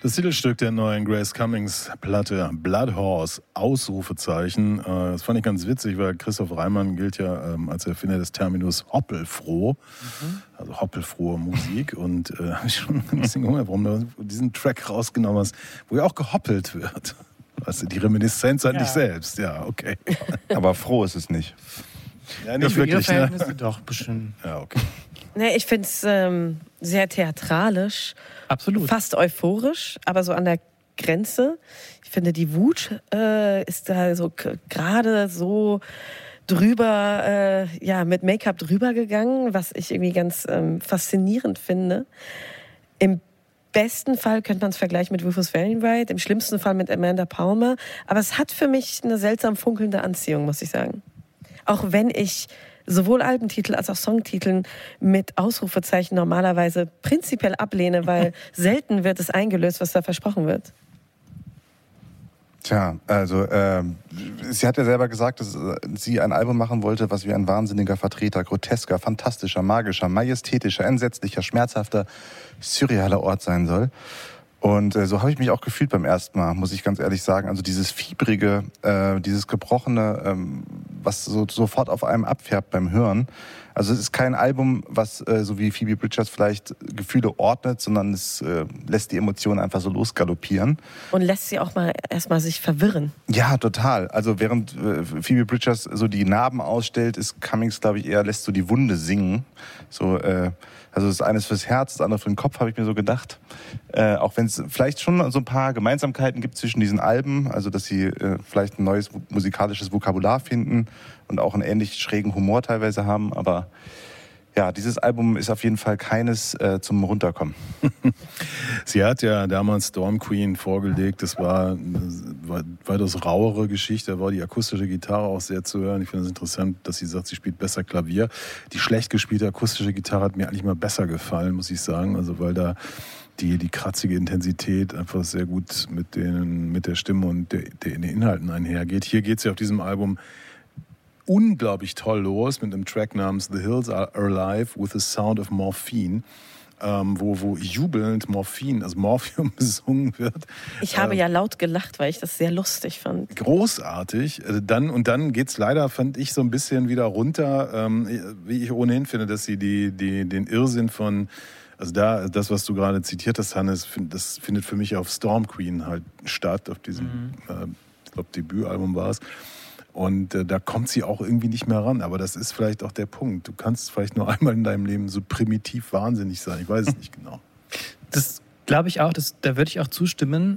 Das Titelstück der neuen Grace Cummings Platte Blood Horse, Ausrufezeichen. Das fand ich ganz witzig, weil Christoph Reimann gilt ja als Erfinder des Terminus hoppelfroh, also hoppelfrohe Musik. Und habe ich schon ein bisschen gewundert, warum du diesen Track rausgenommen hast, wo ja auch gehoppelt wird. Weißt du, die Reminiszenz an dich selbst. Ja, okay. Aber froh ist es nicht. Ja, nicht für wirklich. ihre Verhältnisse doch, bestimmt. Ja, okay. Nee, ich finde es sehr theatralisch. Absolut. Fast euphorisch, aber so an der Grenze. Ich finde, die Wut ist da so gerade so drüber, mit Make-up drüber gegangen, was ich irgendwie ganz faszinierend finde. Im besten Fall könnte man es vergleichen mit Rufus Wainwright, im schlimmsten Fall mit Amanda Palmer. Aber es hat für mich eine seltsam funkelnde Anziehung, muss ich sagen. Auch wenn ich sowohl Albentitel als auch Songtiteln mit Ausrufezeichen normalerweise prinzipiell ablehne, weil selten wird es eingelöst, was da versprochen wird. Tja, also sie hat ja selber gesagt, dass sie ein Album machen wollte, was wie ein wahnsinniger Vertreter, grotesker, fantastischer, magischer, majestätischer, entsetzlicher, schmerzhafter, surrealer Ort sein soll. Und so habe ich mich auch gefühlt beim ersten Mal, muss ich ganz ehrlich sagen. Also dieses Fiebrige, dieses Gebrochene, was so sofort auf einem abfärbt beim Hören. Also es ist kein Album, was so wie Phoebe Bridgers vielleicht Gefühle ordnet, sondern es lässt die Emotionen einfach so losgaloppieren. Und lässt sie auch mal erstmal sich verwirren. Ja, total. Also während Phoebe Bridgers so die Narben ausstellt, ist Cummings, glaube ich, eher lässt so die Wunde singen. So, also das eine ist fürs Herz, das andere für den Kopf, habe ich mir so gedacht. Auch wenn es vielleicht schon so ein paar Gemeinsamkeiten gibt zwischen diesen Alben, also dass sie vielleicht ein neues musikalisches Vokabular finden und auch einen ähnlich schrägen Humor teilweise haben. Aber ja, dieses Album ist auf jeden Fall keines zum Runterkommen. Sie hat ja damals Storm Queen vorgelegt. Das war eine weitaus rauere Geschichte. Da war die akustische Gitarre auch sehr zu hören. Ich finde es interessant, dass sie sagt, sie spielt besser Klavier. Die schlecht gespielte akustische Gitarre hat mir eigentlich mal besser gefallen, muss ich sagen. Also weil da die kratzige Intensität einfach sehr gut mit der Stimme und den Inhalten einhergeht. Hier geht es ja auf diesem Album unglaublich toll los mit einem Track namens The Hills Are Alive with the Sound of Morphine, wo jubelnd Morphin, also Morphium besungen wird. Ich habe ja laut gelacht, weil ich das sehr lustig fand. Großartig. Dann geht's leider, fand ich, so ein bisschen wieder runter, wie ich ohnehin finde, dass sie den Irrsinn von, also das, was du gerade zitiert hast, Hannes, das findet für mich auf Storm Queen halt statt, auf diesem, ich glaube, Debütalbum war es. Und da kommt sie auch irgendwie nicht mehr ran. Aber das ist vielleicht auch der Punkt. Du kannst vielleicht nur einmal in deinem Leben so primitiv wahnsinnig sein. Ich weiß es nicht genau. Das glaube ich auch. Da würde ich auch zustimmen.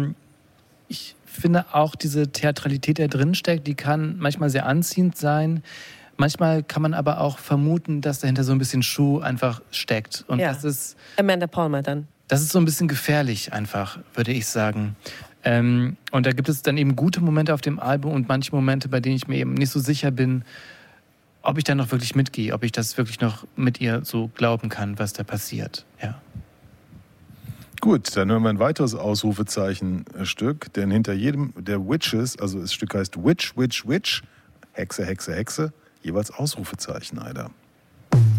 Ich finde auch diese Theatralität, die da drin steckt, die kann manchmal sehr anziehend sein. Manchmal kann man aber auch vermuten, dass dahinter so ein bisschen Schuh einfach steckt. Und das ist Amanda Palmer dann. Das ist so ein bisschen gefährlich einfach, würde ich sagen. Und da gibt es dann eben gute Momente auf dem Album und manche Momente, bei denen ich mir eben nicht so sicher bin, ob ich da noch wirklich mitgehe, ob ich das wirklich noch mit ihr so glauben kann, was da passiert. Ja. Gut, dann hören wir ein weiteres Ausrufezeichenstück, denn hinter jedem der Witches, also das Stück heißt Witch, Witch, Witch, Hexe, Hexe, Hexe, jeweils Ausrufezeichen, Alter.